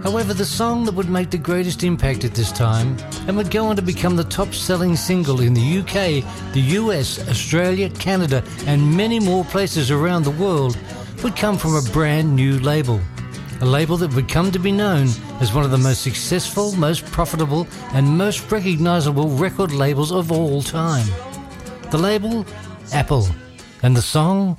However, the song that would make the greatest impact at this time and would go on to become the top-selling single in the UK, the US, Australia, Canada and many more places around the world would come from a brand new label. A label that would come to be known as one of the most successful, most profitable and most recognisable record labels of all time. The label, Apple, and the song,